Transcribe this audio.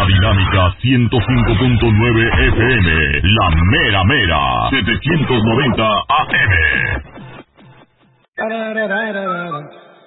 Dinámica 105.9 FM, La Mera Mera, 790 AM.